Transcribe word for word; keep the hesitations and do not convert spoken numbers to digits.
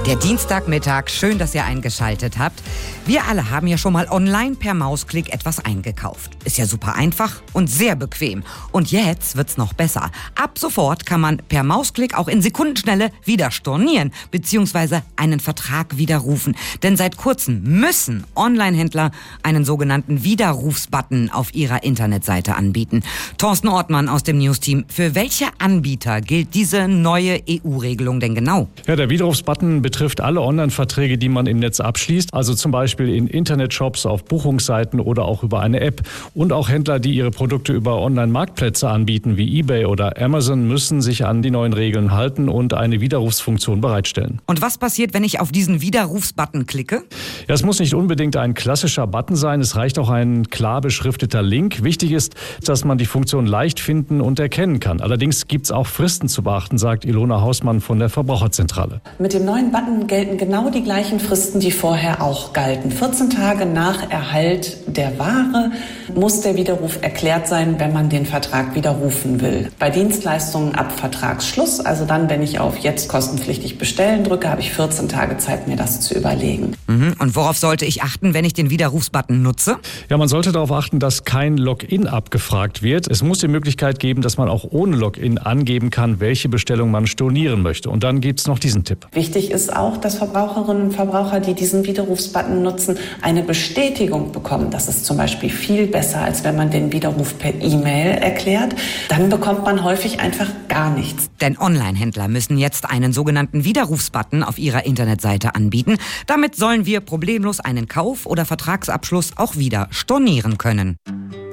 Der Dienstagmittag, schön, dass ihr eingeschaltet habt. Wir alle haben ja schon mal online per Mausklick etwas eingekauft. Ist ja super einfach und sehr bequem. Und jetzt wird's noch besser. Ab sofort kann man per Mausklick auch in Sekundenschnelle wieder stornieren bzw. einen Vertrag widerrufen. Denn seit kurzem müssen Online-Händler einen sogenannten Widerrufsbutton auf ihrer Internetseite anbieten. Thorsten Ortmann aus dem News-Team. Für welche Anbieter gilt diese neue E U-Regelung denn genau? Ja, der Widerrufsbutton betrifft alle Online-Verträge, die man im Netz abschließt, also zum Beispiel in Internetshops, auf Buchungsseiten oder auch über eine App. Und auch Händler, die ihre Produkte über Online-Marktplätze anbieten, wie eBay oder Amazon, müssen sich an die neuen Regeln halten und eine Widerrufsfunktion bereitstellen. Und was passiert, wenn ich auf diesen Widerrufsbutton klicke? Ja, es muss nicht unbedingt ein klassischer Button sein, es reicht auch ein klar beschrifteter Link. Wichtig ist, dass man die Funktion leicht finden und erkennen kann. Allerdings gibt es auch Fristen zu beachten, sagt Ilona Hausmann von der Verbraucherzentrale. Mit dem neuen Button gelten genau die gleichen Fristen, die vorher auch galten. vierzehn Tage nach Erhalt der Ware muss der Widerruf erklärt sein, wenn man den Vertrag widerrufen will. Bei Dienstleistungen ab Vertragsschluss, also dann, wenn ich auf jetzt kostenpflichtig bestellen drücke, habe ich vierzehn Tage Zeit, mir das zu überlegen. Mhm. Und worauf sollte ich achten, wenn ich den Widerrufsbutton nutze? Ja, man sollte darauf achten, dass kein Login abgefragt wird. Es muss die Möglichkeit geben, dass man auch ohne Login angeben kann, welche Bestellung man stornieren möchte. Und dann gibt es noch diesen Tipp. Wichtig ist auch, dass Verbraucherinnen und Verbraucher, die diesen Widerrufsbutton nutzen, eine Bestätigung bekommen. Das ist zum Beispiel viel besser, als wenn man den Widerruf per E-Mail erklärt. Dann bekommt man häufig einfach gar nichts. Denn Online-Händler müssen jetzt einen sogenannten Widerrufsbutton auf ihrer Internetseite anbieten. Damit sollen wir problemlos einen Kauf oder Vertragsabschluss auch wieder stornieren können.